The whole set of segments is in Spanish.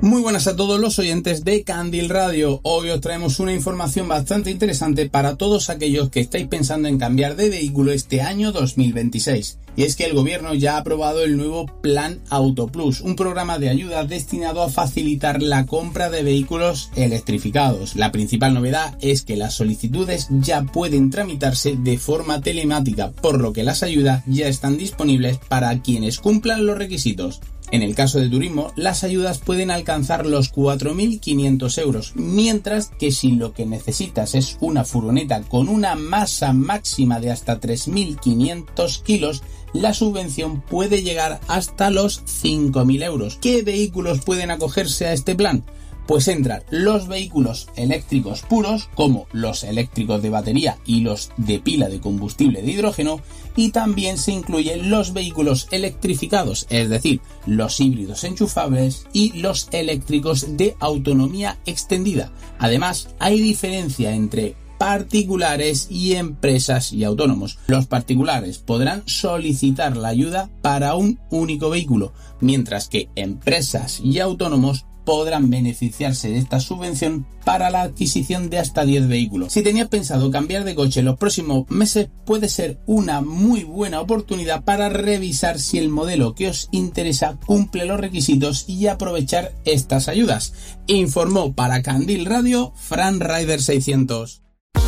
Muy buenas a todos los oyentes de Candil Radio. Hoy os traemos una información bastante interesante para todos aquellos que estáis pensando en cambiar de vehículo este año 2026. Y es que el gobierno ya ha aprobado el nuevo Plan Auto Plus, un programa de ayuda destinado a facilitar la compra de vehículos electrificados. La principal novedad es que las solicitudes ya pueden tramitarse de forma telemática, por lo que las ayudas ya están disponibles para quienes cumplan los requisitos. En el caso de turismo, las ayudas pueden alcanzar los 4.500 euros, mientras que si lo que necesitas es una furgoneta con una masa máxima de hasta 3.500 kilos, la subvención puede llegar hasta los 5.000 euros. ¿Qué vehículos pueden acogerse a este plan? Pues entran los vehículos eléctricos puros, como los eléctricos de batería y los de pila de combustible de hidrógeno, y también se incluyen los vehículos electrificados, es decir, los híbridos enchufables y los eléctricos de autonomía extendida. Además, hay diferencia entre particulares y empresas y autónomos. Los particulares podrán solicitar la ayuda para un único vehículo, mientras que empresas y autónomos podrán beneficiarse de esta subvención para la adquisición de hasta 10 vehículos. Si tenías pensado cambiar de coche en los próximos meses, puede ser una muy buena oportunidad para revisar si el modelo que os interesa cumple los requisitos y aprovechar estas ayudas. Informó para Candil Radio Fran Rider 600.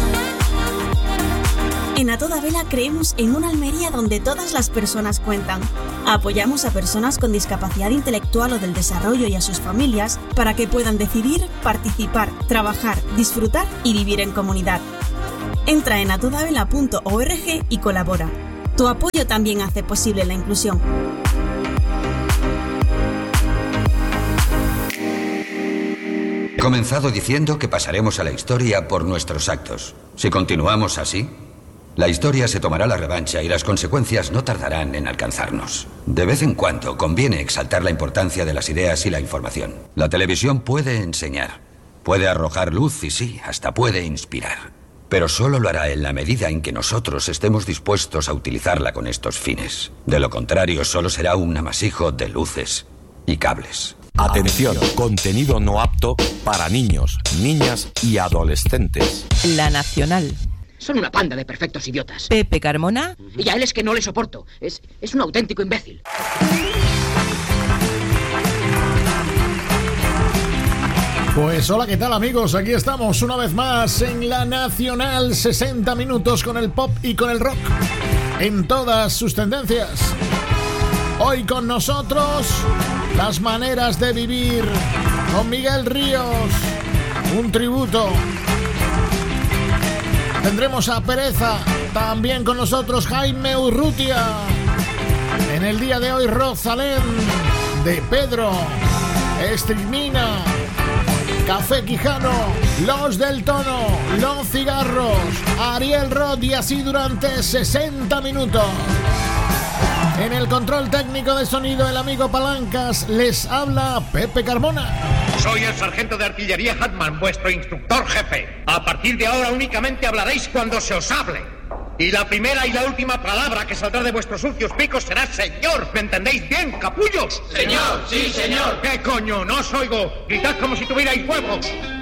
En A Toda Vela creemos en una Almería donde todas las personas cuentan. Apoyamos a personas con discapacidad intelectual o del desarrollo y a sus familias para que puedan decidir, participar, trabajar, disfrutar y vivir en comunidad. Entra en atodavela.org y colabora. Tu apoyo también hace posible la inclusión. He comenzado diciendo que pasaremos a la historia por nuestros actos. Si continuamos así, la historia se tomará la revancha y las consecuencias no tardarán en alcanzarnos. De vez en cuando conviene exaltar la importancia de las ideas y la información. La televisión puede enseñar, puede arrojar luz y sí, hasta puede inspirar. Pero solo lo hará en la medida en que nosotros estemos dispuestos a utilizarla con estos fines. De lo contrario, solo será un amasijo de luces y cables. Atención, contenido no apto para niños, niñas y adolescentes. La Nacional. Son una panda de perfectos idiotas. Pepe Carmona. Y a él es que no le soporto. Es un auténtico imbécil. Pues hola, ¿qué tal amigos? Aquí estamos una vez más en La Nacional, 60 minutos con el pop y con el rock en todas sus tendencias. Hoy con nosotros, Las maneras de vivir con Miguel Ríos, un tributo. Tendremos a Pereza, también con nosotros Jaime Urrutia. En el día de hoy, Rosalén, de Pedro, Estricmina, Café Quijano, Los del Tono, Los Cigarros, Ariel Roth, y así durante 60 minutos. En el control técnico de sonido, el amigo Palancas, les habla Pepe Carmona. Soy el sargento de artillería Hatman, vuestro instructor jefe. A partir de ahora únicamente hablaréis cuando se os hable. Y la primera y la última palabra que saldrá de vuestros sucios picos será señor. ¿Me entendéis bien, capullos? Señor, sí, señor. ¿Qué coño? No os oigo. Gritad como si tuvierais huevos.